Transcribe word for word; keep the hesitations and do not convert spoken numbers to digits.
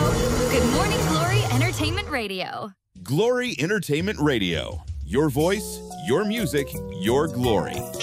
Good Morning Glory Entertainment Radio. Glory Entertainment Radio. Your voice, your music, your glory.